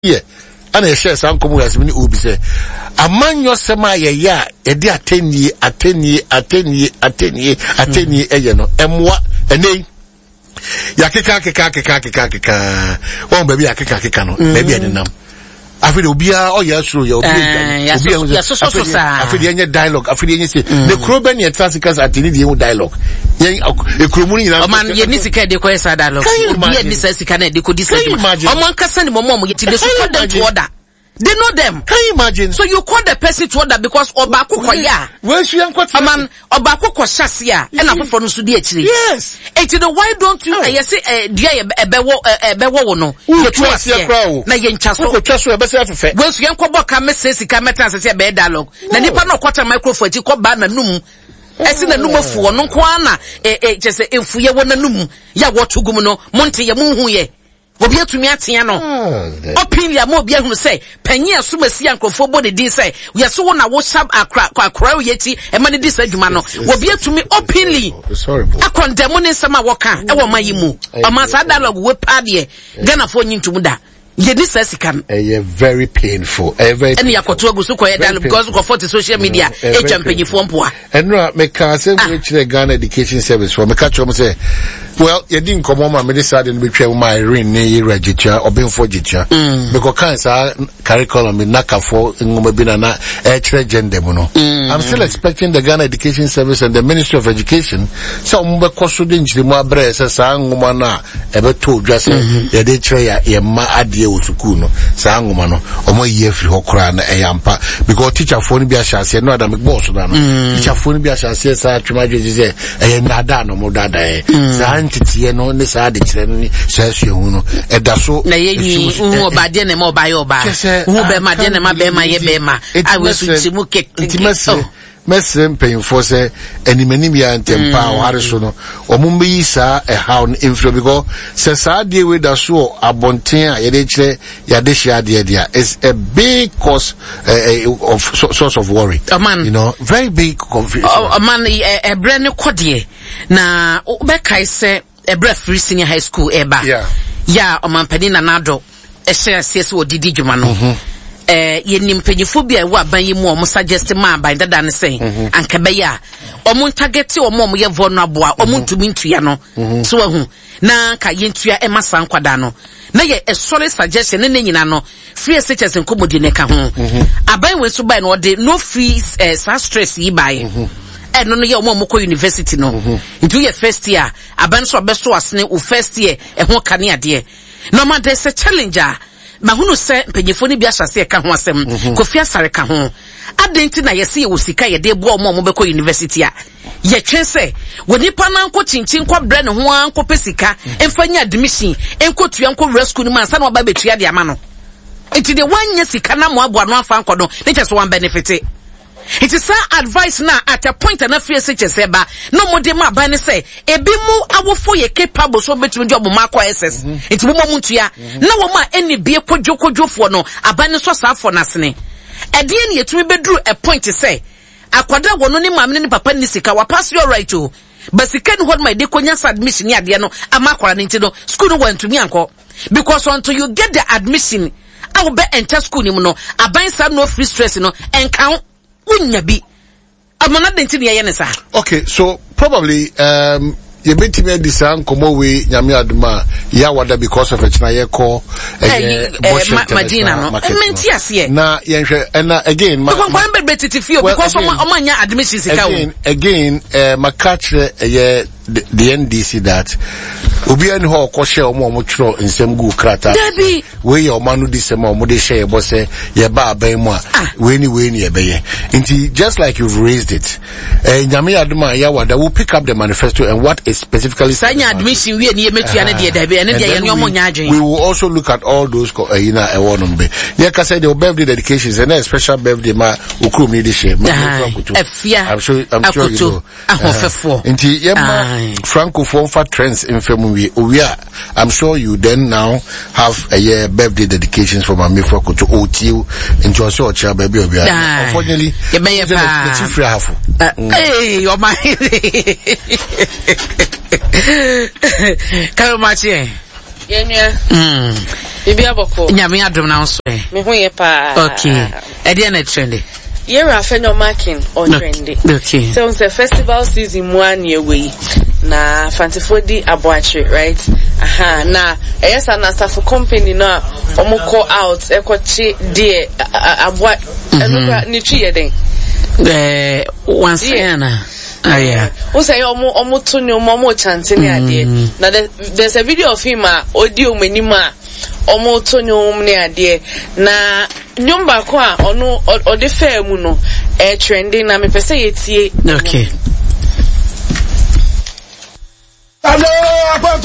here. And I share some come as many ubi say. A man your sema ya a dear 10 year, a 10 year, a 10 year, a 10 year, a 10 year, you know, and what a name. Yakika, one baby, I can't, maybe I didn't know. I feel Ubia, oh, yes, true, you'll be I feel the dialogue, I feel say the Kroben and Classicals at the dialogue. A Krumuni, man, Yenisika, the Quesa dialogue. They could imagine. Among Cassan, Momom, get the support to order. They know them. Can you imagine? So you call the person to order because Obaku Koya. Where's your man? Obaku Koshasia. And I'm from Sudi. Yes. And you know, why don't you? I say, dear, a bewo no. You trust your crow. Na yen chaso. Trust your best effect. Once you come back, I say, Kamata says a bad dialogue. Na nipa no quarter microphone, you call ban a num. Esi na number 4, no kwana, just a infuya wana num. Ya watu gumuno, Monte ya muhu ye. Obia to me atiano opinion mo bia hu say panyi asomasi ankofo body din say we so na wo shab akra yeti e ma ne dis adwuma no obia to me openly akondemo ne nsema woka e wo mayimu amasa dialogue we pade Ghana fo nyintum da ye dis asikan very painful very and yakoto agusu ko dialogue because ko for social media e champanyi fo mpoa enra me ka say we chire Ghana Education Service for me ka chom say well, you didn't come on my decided between my ring near register or being for jicha. Because cancer curriculum in Nakafo in Mubinana, H. Gender. I'm still expecting the Ghana Education Service and the Ministry of Education. So, Mubakosudin, the Mabre, Sangumana, ever told just a day tray, a ma adia usukuno, Sangumano, or my year for Hokran, a yampa, because teacher phonibia shall say, no, I'm a boss. Teacher phonibia shall say, Sachumaji, a Nadano Modada. Entity no ne sa de kire no says you no edaso na yenyi hu obade ne mo baye oba hu be ma de ne ma be ma ye be ma awesu timu kek Mesem paying for say any manimia and tempa or so no or mumbi sa a hound influ because says I deal with the so abontin yadeche yadesha dia is a big cause of source of worry. Man, you know, very big confusion. Man, a brand new codie na Bekai say a breath free senior high school eba. Yeah, man penina nado a share says what did you man. Yenim penyifobia wa ban yi mu o suggest ma ban dada ne say ankabeya o mun target o mo ye vulnerable o mun tumi ntua no so ahu na ka yentua e masa nkwada no na ye a solid suggestion ne nyina no free SHS nkomodi ne ka ho aban we so ban no de no free stress yi bai no no ye o mo ko university no into your first year aban so beso asne o first year e ho kane ade no ma there's a challenger mahunu se penyefoni bia hyase ka ho asem Kofi Asare ka ho adenti na yesi ye wosika ye de bo mo beko university a ye twense wonipa na nko chinchin kwa bre ne ho anko pesika emfanya admission enko tua nko rescue ni man sa na oba betua de ama no enti de wanya sika na mo aboa no afa nko no ne chese one benefit. It is advice now at a point and a free SHS no more de ma ban say ebi mu awofo ye capable so between job mark SS it mu montua na wo ma any bie kodwo fo no aban so sa fo nasene e de ne yetumi bedru a point say akwada wono ne mam ne papa ni sika wa pass your right to but sika no hold my de konya admission ya de no amakwara ne ntino school no want to me anko because until you get the admission I will be enter school ni mu no aban sa no free stress no enkan unyabi amana denti ne ye ne sa. Okay, so probably you bet me this komo we nyame aduma ya wada because of it na ye call Madina no menti ase na ye hwe and again ma be betifio because omanya admission sika again makachre ye the NDC that obi an ho ko share omo tro nsem gu krata we your manu disem omo de share bo say ye ba aban mu a we ni ye beye nti just like you've raised it nyame aduma ya wada will pick up the manifesto and what is specifically sanya admission we ni emetua na de dabe ene de ye nyomo nyaadwen. We will also look at all those ewonombe ye ka say the birthday dedications and a special birthday ma ukrum ni de share I'm sure you know nti ye Francophone for trends in family we are. I'm sure you then now have a year birthday dedications from Amifrako to OTU and to also a baby of your unfortunately you may have hey, you're my Carol Martin. Yeah. Bibi aboko. Nyame adom na so. Me hu ye pa. Okay. E dey na trendy. Yera fenyo marking on trendy. Okay. So it's a festival season one year way. Na Fantifodi Abuachi, right? Aha, na eyesa na staff company na omo call out ekochi die abua enura ni twi yeden. Once yana. Ah yeah. Who say omo tuni omo chanting ade. Na there's a video of him odi omanima omo tuni omne ade na nyumba kwa ono ode fair mu no trending na me pese yetie. Okay.